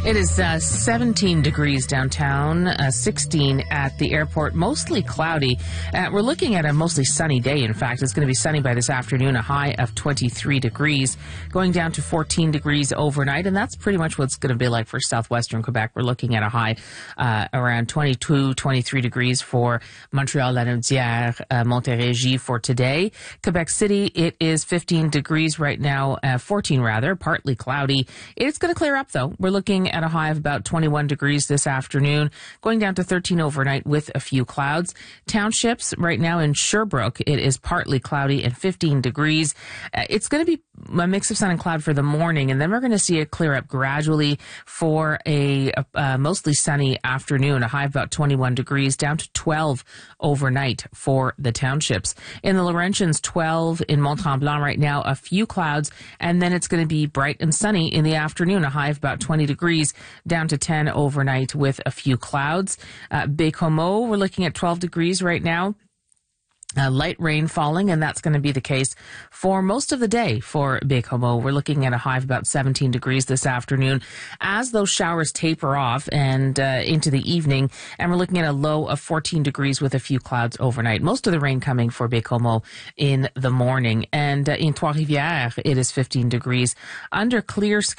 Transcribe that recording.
It is 17 degrees downtown, 16 at the airport, mostly cloudy. We're looking at a mostly sunny day, in fact. It's going to be sunny by this afternoon, a high of 23 degrees, going down to 14 degrees overnight, and that's pretty much what's going to be like for southwestern Quebec. We're looking at a high around 22, 23 degrees for Montreal-Lanaudière, Montérégie for today. Quebec City, it is 15 degrees right now, 14 rather, partly cloudy. It's going to clear up, though. We're looking at a high of about 21 degrees this afternoon, going down to 13 overnight with a few clouds. Townships right now in Sherbrooke, it is partly cloudy and 15 degrees. It's going to be a mix of sun and cloud for the morning, and then we're going to see it clear up gradually for a mostly sunny afternoon, a high of about 21 degrees, down to 12 overnight for the townships. In the Laurentians, 12 in Mont-Tremblant right now, a few clouds, and then it's going to be bright and sunny in the afternoon, a high of about 20 degrees, down to 10 overnight with a few clouds. Baie-Comeau, we're looking at 12 degrees right now. Light rain falling, and that's going to be the case for most of the day for Baie-Comeau. We're looking at a high of about 17 degrees this afternoon as those showers taper off and into the evening, and we're looking at a low of 14 degrees with a few clouds overnight. Most of the rain coming for Baie-Comeau in the morning. And in Trois-Rivières, it is 15 degrees under clear sky.